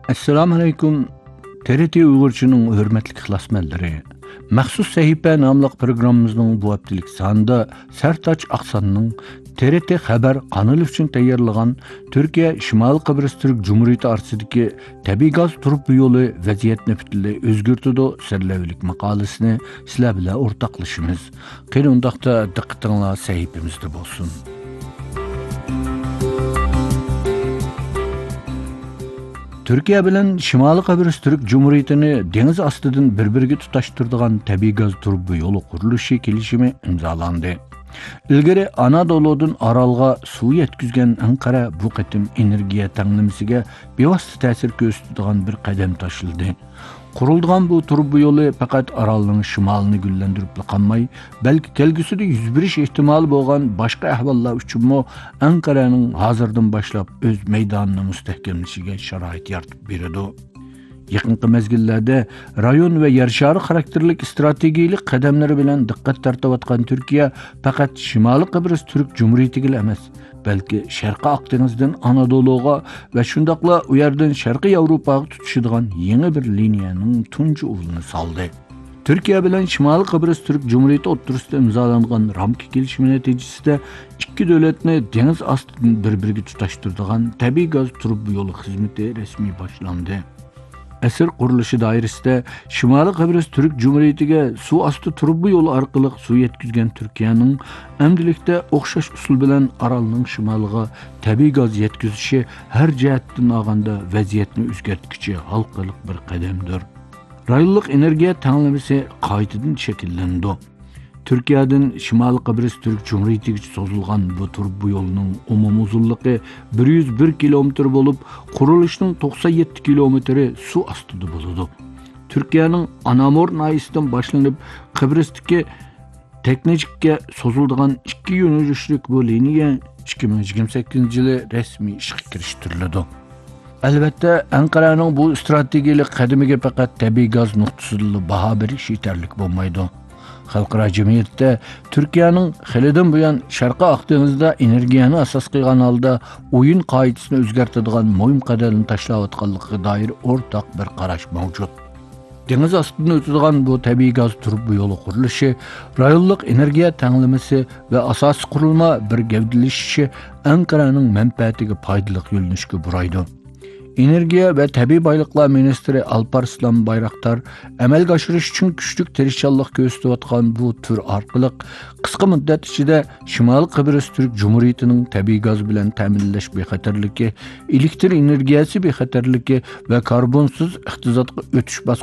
Assalomu alaykum. TRT Uyg'urchining hurmatli ixlosmandlari. Maxsus sahifa nomli programmamizning bu haftalik sonida Sertaç Aqsanning TRT xabar kanali uchun tayyorlagan Turkiya Shimoliy Qibros Turk Jumhuriyati orasidagi tabiiy gaz turib yo'li vaziyatni butunlay o'zgartirdi sarlavlik maqolasini sizlar bilan o'rtoqlashamiz. Qani undaqda diqqatinglar sahifamizda bo'lsin. Türkiye bilen Şimali Qibros Türk Cumhuriyeti'ni deniz astıdan bir-biriga tutashtiradigan tabiiy gaz turbi yo'li qurilishi kelishimi imzolandı. İlgari Anadolu'dan Aralga suv yetkizgan Ankara bu qatim energiya tanglimasiga bevosita ta'sir ko'rsatadigan bir qadam tashildi. Qurilgan bu turbi yo'li faqat Aralning shimolini gullantirib qolmay, balki kelgusida yuz berish ehtimoli bo'lgan boshqa ahvollar uchunmi Ankaraning hozirdan boshlab o'z maydonini mustahkamlashiga sharoit yaratib beradi. Yaqinqi mezgillarda rayon ve yer shari xarakterlik strategiyalik qadamlari bilan diqqat tortayotgan Turkiya faqat Shimoliy Qibros Turk Cumhuriyatiga emas, balki Sharqiy Aqdengizdan Anadoluga ve shundoqla u yerdan Sharqiy Yevropaga tutishadigan yangi bir liniyaning tunji uvini soldi. Türkiye bilen Şimali Qibros Türk Cumhuriyeti o'rtasida imzolangan ramka kelishimi natijasida ikki davlatni deniz ostidan bir-biriga tutashtiradigan tabiiy gaz turbi yo'li xizmati rasmiy boshlandi. Asr qurilishi doirasida Shimoliy Qibros Turk Cumhuriyetiga suv osti turbi yo'li orqali suv yetkazgan Turkiyaning endilikda o'xshash usul bilan Aralning shimoliga tabiiy gaz yetkazishi har jihatdan olganda vaziyatni o'zgartirishi halqalik bir qadamdir. Rayonlik energiya tanglamasi qaytadan shakllandi. Türkiye'den Şimali Qibros Türk Cumhuriyeti'ne sozulgan bu turbi yo'lining umum uzunluğu 101 kilometre bolup, qurilishning 97 kilometri suv ostida bo'ladi. Türkiye'nin Anamur nahiyasidan boshlanib, Qibrosdagi Teknechikka sozuladigan ikki yo'nalishlik bu liniya 2028-yili rasmiy ishga kirishtiriladi. Albatta, Ankara'nın bu stratejik qadamiga faqat tabiiy gaz nuqtasida baho berish yetarli bo'lmaydi. Xalqaro jamiyatda Turkiyaning xilidan buyon Sharqiy Aqdengizda energiyani asos qilgan holda o'yin qoidasini o'zgartiradigan muhim qadamni tashlayotganligiga doir o'rtaq bir qarash mavjud. Deniz ostidan o'tadigan bu tabiiy gaz turbi yo'li qurilishi, rayonlik energiya tanglamasi va asosiy qurilma bir gavdalashishi Ankara'ning manfaatiga foydali yo'linishga buraydi. Energiya ve Tabii Baylıklar Ministri Alparslan Bayraktar amalga oshirish uchun kuchli tirishchanlik ko'rsatayotgan bu tur orqali qisqa muddat ichida Shimoliy Qibros Turk Cumhuriyetining tabiiy gaz bilan ta'minlash bexatarligi, elektr energiyasi bexatarligi va karbonsiz iqtisodga o'tish